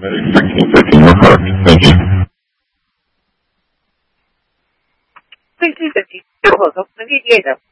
paramedic 1615, we're correct. Thank you. 1650, hold on, let me get them.